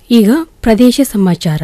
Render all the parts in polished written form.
ಈಗ ಪ್ರದೇಶ ಸಮಾಚಾರ.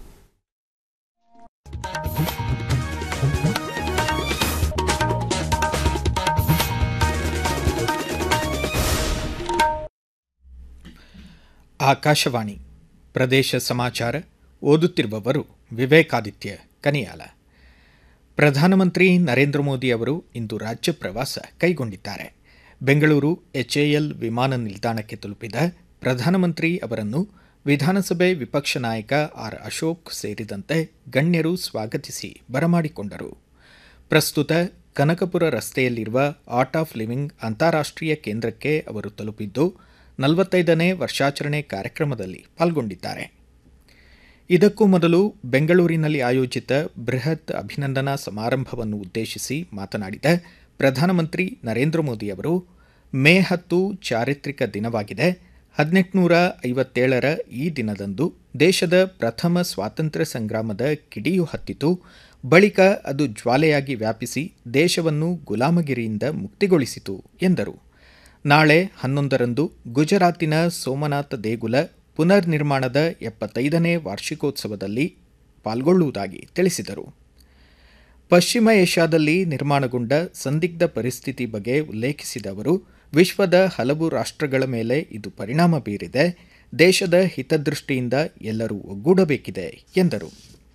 ಆಕಾಶವಾಣಿ ಪ್ರದೇಶ ಸಮಾಚಾರ ಓದುತ್ತಿರುವವರು ವಿವೇಕಾದಿತ್ಯ ಕನಿಯಾಲ. ಪ್ರಧಾನಮಂತ್ರಿ ನರೇಂದ್ರ ಮೋದಿ ಅವರು ಇಂದು ರಾಜ್ಯ ಪ್ರವಾಸ ಕೈಗೊಂಡಿದ್ದಾರೆ. ಬೆಂಗಳೂರು ಎಚ್ಎಎಲ್ ವಿಮಾನ ನಿಲ್ದಾಣಕ್ಕೆ ತಲುಪಿದ ಪ್ರಧಾನಮಂತ್ರಿ ಅವರನ್ನು ವಿಧಾನಸಭೆ ವಿಪಕ್ಷ ನಾಯಕ ಆರ್ ಅಶೋಕ್ ಸೇರಿದಂತೆ ಗಣ್ಯರು ಸ್ವಾಗತಿಸಿ ಬರಮಾಡಿಕೊಂಡರು. ಪ್ರಸ್ತುತ ಕನಕಪುರ ರಸ್ತೆಯಲ್ಲಿರುವ ಆರ್ಟ್ ಆಫ್ ಲಿವಿಂಗ್ ಅಂತಾರಾಷ್ಟ್ರೀಯ ಕೇಂದ್ರಕ್ಕೆ ಅವರು ತಲುಪಿದ್ದು 45ನೇ ವರ್ಷಾಚರಣೆ ಕಾರ್ಯಕ್ರಮದಲ್ಲಿ ಪಾಲ್ಗೊಂಡಿದ್ದಾರೆ. ಇದಕ್ಕೂ ಮೊದಲು ಬೆಂಗಳೂರಿನಲ್ಲಿ ಆಯೋಜಿತ ಬೃಹತ್ ಅಭಿನಂದನಾ ಸಮಾರಂಭವನ್ನು ಉದ್ದೇಶಿಸಿ ಮಾತನಾಡಿದ ಪ್ರಧಾನಮಂತ್ರಿ ನರೇಂದ್ರ ಮೋದಿ ಅವರು, ಮೇ 10 ಚಾರಿತ್ರಿಕ ದಿನವಾಗಿದೆ. 1857ರ ಈ ದಿನದಂದು ದೇಶದ ಪ್ರಥಮ ಸ್ವಾತಂತ್ರ್ಯ ಸಂಗ್ರಾಮದ ಕಿಡಿಯು ಹತ್ತಿತು. ಬಳಿಕ ಅದು ಜ್ವಾಲೆಯಾಗಿ ವ್ಯಾಪಿಸಿ ದೇಶವನ್ನು ಗುಲಾಮಗಿರಿಯಿಂದ ಮುಕ್ತಿಗೊಳಿಸಿತು ಎಂದರು. ನಾಳೆ 11ರಂದು ಗುಜರಾತಿನ ಸೋಮನಾಥ ದೇಗುಲ ಪುನರ್ ನಿರ್ಮಾಣದ 75ನೇ ವಾರ್ಷಿಕೋತ್ಸವದಲ್ಲಿ ಪಾಲ್ಗೊಳ್ಳುವುದಾಗಿ ತಿಳಿಸಿದರು. ಪಶ್ಚಿಮ ಏಷ್ಯಾದಲ್ಲಿ ನಿರ್ಮಾಣಗೊಂಡ ಸಂದಿಗ್ಧ ಪರಿಸ್ಥಿತಿ ಬಗ್ಗೆ ಉಲ್ಲೇಖಿಸಿದ ಅವರು, ವಿಶ್ವದ ಹಲವು ರಾಷ್ಟ್ರಗಳ ಮೇಲೆ ಇದು ಪರಿಣಾಮ ಬೀರಿದೆ. ದೇಶದ ಹಿತದೃಷ್ಟಿಯಿಂದ ಎಲ್ಲರೂ ಒಗ್ಗೂಡಬೇಕಿದೆ ಎಂದರು.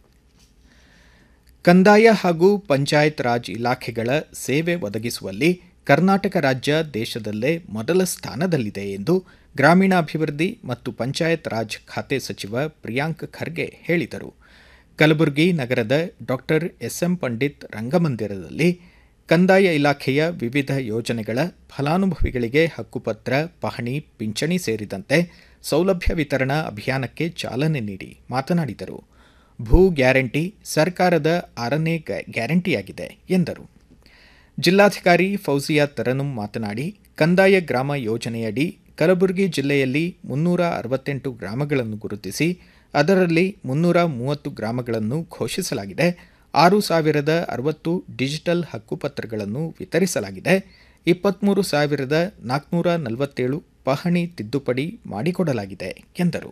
ಕಂದಾಯ ಹಾಗೂ ಪಂಚಾಯತ್ ರಾಜ್ ಇಲಾಖೆಗಳ ಸೇವೆ ಒದಗಿಸುವಲ್ಲಿ ಕರ್ನಾಟಕ ರಾಜ್ಯ ದೇಶದಲ್ಲೇ ಮೊದಲ ಸ್ಥಾನದಲ್ಲಿದೆ ಎಂದು ಗ್ರಾಮೀಣಾಭಿವೃದ್ಧಿ ಮತ್ತು ಪಂಚಾಯತ್ ರಾಜ್ ಖಾತೆ ಸಚಿವ ಪ್ರಿಯಾಂಕ್ ಖರ್ಗೆ ಹೇಳಿದರು. ಕಲಬುರಗಿ ನಗರದ ಡಾಕ್ಟರ್ ಎಸ್ಎಂ ಪಂಡಿತ್ ರಂಗಮಂದಿರದಲ್ಲಿ ಕಂದಾಯ ಇಲಾಖೆಯ ವಿವಿಧ ಯೋಜನೆಗಳ ಫಲಾನುಭವಿಗಳಿಗೆ ಹಕ್ಕುಪತ್ರ, ಪಹಣಿ, ಪಿಂಚಣಿ ಸೇರಿದಂತೆ ಸೌಲಭ್ಯ ವಿತರಣಾ ಅಭಿಯಾನಕ್ಕೆ ಚಾಲನೆ ನೀಡಿ ಮಾತನಾಡಿದರು. ಭೂ ಗ್ಯಾರಂಟಿ ಸರ್ಕಾರದ 6ನೇ ಗ್ಯಾರಂಟಿಯಾಗಿದೆ ಎಂದರು. ಜಿಲ್ಲಾಧಿಕಾರಿ ಫೌಜಿಯಾ ತರನುಂ ಮಾತನಾಡಿ, ಕಂದಾಯ ಗ್ರಾಮ ಯೋಜನೆಯಡಿ ಕಲಬುರಗಿ ಜಿಲ್ಲೆಯಲ್ಲಿ 368 ಗ್ರಾಮಗಳನ್ನು ಗುರುತಿಸಿ ಅದರಲ್ಲಿ 330 ಗ್ರಾಮಗಳನ್ನು ಘೋಷಿಸಲಾಗಿದೆ. 6,060 ಡಿಜಿಟಲ್ ಹಕ್ಕುಪತ್ರಗಳನ್ನು ವಿತರಿಸಲಾಗಿದೆ. 23,447 ಪಹಣಿ ತಿದ್ದುಪಡಿ ಮಾಡಿಕೊಡಲಾಗಿದೆ ಎಂದರು.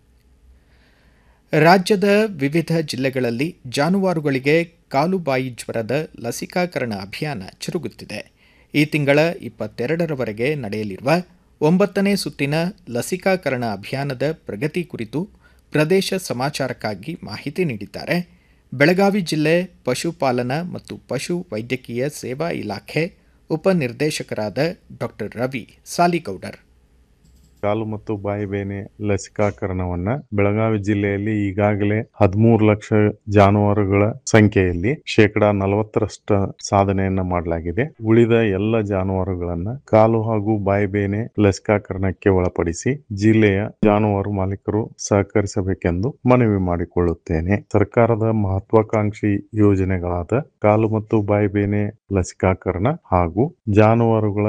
ರಾಜ್ಯದ ವಿವಿಧ ಜಿಲ್ಲೆಗಳಲ್ಲಿ ಜಾನುವಾರುಗಳಿಗೆ ಕಾಲುಬಾಯಿ ಜ್ವರದ ಲಸಿಕಾಕರಣ ಅಭಿಯಾನ ಜರುಗುತ್ತಿದೆ. ಈ ತಿಂಗಳ 22ರವರೆಗೆ ನಡೆಯಲಿರುವ 9ನೇ ಸುತ್ತಿನ ಲಸಿಕಾಕರಣ ಅಭಿಯಾನದ ಪ್ರಗತಿ ಕುರಿತು ಪ್ರದೇಶ ಸಮಾಚಾರಕ್ಕಾಗಿ ಮಾಹಿತಿ ನೀಡಿದ್ದಾರೆ ಬೆಳಗಾವಿ ಜಿಲ್ಲೆ ಪಶುಪಾಲನಾ ಮತ್ತು ಪಶು ವೈದ್ಯಕೀಯ ಸೇವಾ ಇಲಾಖೆ ಉಪನಿರ್ದೇಶಕರಾದ ಡಾ ರವಿ ಸಾಲಿಗೌಡರ್. ಕಾಲು ಮತ್ತು ಬಾಯಿ ಬೇನೆ ಲಸಿಕಾಕರಣವನ್ನ ಬೆಳಗಾವಿ ಜಿಲ್ಲೆಯಲ್ಲಿ ಈಗಾಗಲೇ 13 ಲಕ್ಷ ಜಾನುವಾರುಗಳ ಸಂಖ್ಯೆಯಲ್ಲಿ 40% ಸಾಧನೆಯನ್ನ ಮಾಡಲಾಗಿದೆ. ಉಳಿದ ಎಲ್ಲ ಜಾನುವಾರುಗಳನ್ನ ಕಾಲು ಹಾಗೂ ಬಾಯಿ ಬೇನೆ ಲಸಿಕಾಕರಣಕ್ಕೆ ಒಳಪಡಿಸಿ ಜಿಲ್ಲೆಯ ಜಾನುವಾರು ಮಾಲೀಕರು ಸಹಕರಿಸಬೇಕೆಂದು ಮನವಿ ಮಾಡಿಕೊಳ್ಳುತ್ತೇನೆ. ಸರ್ಕಾರದ ಮಹತ್ವಾಕಾಂಕ್ಷಿ ಯೋಜನೆಗಳಾದ ಕಾಲು ಮತ್ತು ಬಾಯಿ ಬೇನೆ ಲಸಿಕಾಕರಣ ಹಾಗೂ ಜಾನುವಾರುಗಳ